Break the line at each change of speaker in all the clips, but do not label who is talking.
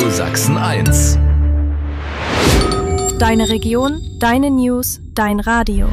Radio Sachsen 1.
Deine Region, deine News, dein Radio.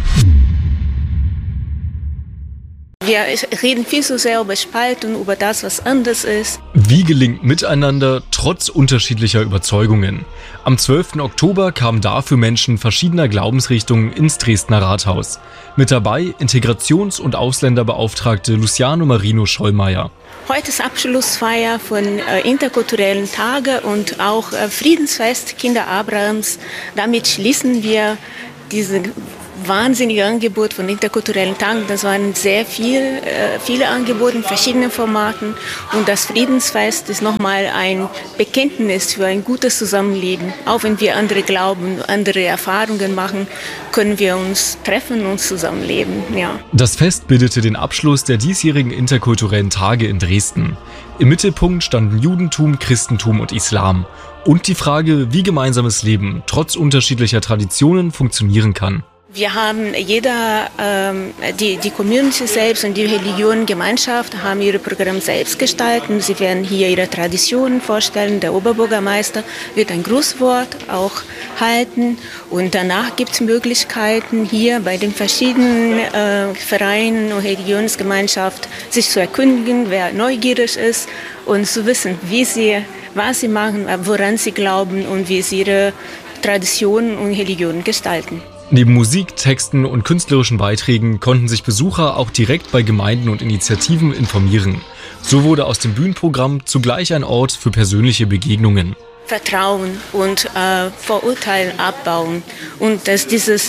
Wir reden viel zu sehr über Spaltung, über das, was anders ist.
Wie gelingt Miteinander trotz unterschiedlicher Überzeugungen? Am 12. Oktober kamen dafür Menschen verschiedener Glaubensrichtungen ins Dresdner Rathaus. Mit dabei Integrations- und Ausländerbeauftragte Luciano Marino Schollmeier.
Heute ist Abschlussfeier von interkulturellen Tage und auch Friedensfest Kinder Abrahams. Damit schließen wir diese wahnsinnige Angebot von interkulturellen Tagen. Das waren sehr viele Angebote in verschiedenen Formaten. Und das Friedensfest ist nochmal ein Bekenntnis für ein gutes Zusammenleben. Auch wenn wir andere glauben, andere Erfahrungen machen, können wir uns treffen und zusammenleben. Ja.
Das Fest bildete den Abschluss der diesjährigen interkulturellen Tage in Dresden. Im Mittelpunkt standen Judentum, Christentum und Islam. Und die Frage, wie gemeinsames Leben trotz unterschiedlicher Traditionen funktionieren kann.
Wir haben die Community selbst und die Religionengemeinschaft haben ihre Programme selbst gestaltet. Sie werden hier ihre Traditionen vorstellen. Der Oberbürgermeister wird ein Grußwort auch halten. Und danach gibt es Möglichkeiten, hier bei den verschiedenen Vereinen und Religionsgemeinschaften sich zu erkundigen, wer neugierig ist und zu wissen, was sie machen, woran sie glauben und wie sie ihre Traditionen und Religionen gestalten.
Neben Musik, Texten und künstlerischen Beiträgen konnten sich Besucher auch direkt bei Gemeinden und Initiativen informieren. So wurde aus dem Bühnenprogramm zugleich ein Ort für persönliche Begegnungen.
Vertrauen und Vorurteile abbauen und dieses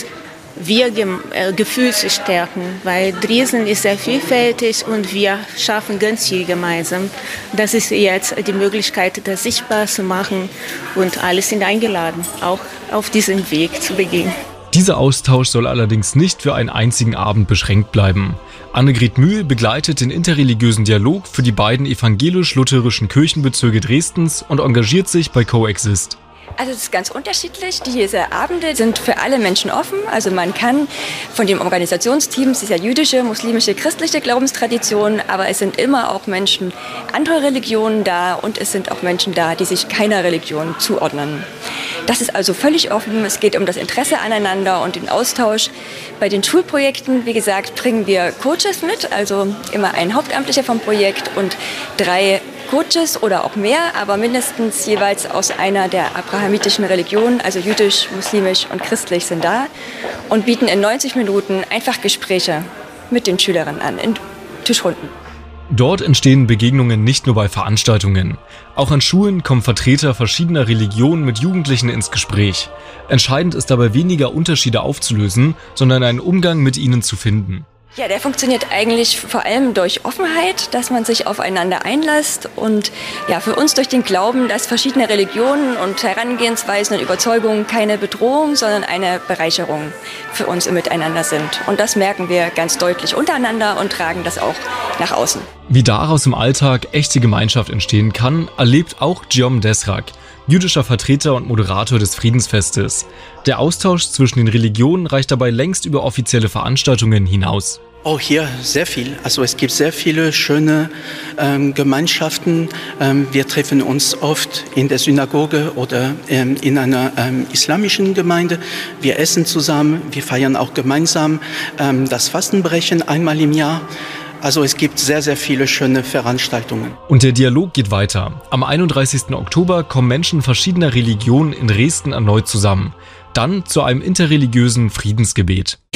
Wir-Gefühl zu stärken, weil Dresden ist sehr vielfältig und wir schaffen ganz viel gemeinsam. Das ist jetzt die Möglichkeit, das sichtbar zu machen und alle sind eingeladen, auch auf diesem Weg zu begehen.
Dieser Austausch soll allerdings nicht für einen einzigen Abend beschränkt bleiben. Annegret Mühl begleitet den interreligiösen Dialog für die beiden evangelisch-lutherischen Kirchenbezirke Dresdens und engagiert sich bei Coexist.
Also es ist ganz unterschiedlich. Diese Abende sind für alle Menschen offen. Also man kann von dem Organisationsteam, es ist ja jüdische, muslimische, christliche Glaubenstradition, aber es sind immer auch Menschen anderer Religionen da und es sind auch Menschen da, die sich keiner Religion zuordnen. Das ist also völlig offen. Es geht um das Interesse aneinander und den Austausch. Bei den Schulprojekten, wie gesagt, bringen wir Coaches mit, also immer ein Hauptamtlicher vom Projekt und 3 Coaches oder auch mehr, aber mindestens jeweils aus einer der abrahamitischen Religionen, also jüdisch, muslimisch und christlich sind da und bieten in 90 Minuten einfach Gespräche mit den Schülerinnen an, in Tischrunden.
Dort entstehen Begegnungen nicht nur bei Veranstaltungen. Auch an Schulen kommen Vertreter verschiedener Religionen mit Jugendlichen ins Gespräch. Entscheidend ist dabei weniger Unterschiede aufzulösen, sondern einen Umgang mit ihnen zu finden.
Ja, der funktioniert eigentlich vor allem durch Offenheit, dass man sich aufeinander einlässt und ja, für uns durch den Glauben, dass verschiedene Religionen und Herangehensweisen und Überzeugungen keine Bedrohung, sondern eine Bereicherung für uns im Miteinander sind. Und das merken wir ganz deutlich untereinander und tragen das auch nach außen.
Wie daraus im Alltag echte Gemeinschaft entstehen kann, erlebt auch Giom Desrak, jüdischer Vertreter und Moderator des Friedensfestes. Der Austausch zwischen den Religionen reicht dabei längst über offizielle Veranstaltungen hinaus.
Auch hier sehr viel. Also es gibt sehr viele schöne Gemeinschaften. Wir treffen uns oft in der Synagoge oder in einer islamischen Gemeinde. Wir essen zusammen, wir feiern auch gemeinsam das Fastenbrechen einmal im Jahr. Also es gibt sehr, sehr viele schöne Veranstaltungen.
Und der Dialog geht weiter. Am 31. Oktober kommen Menschen verschiedener Religionen in Dresden erneut zusammen. Dann zu einem interreligiösen Friedensgebet.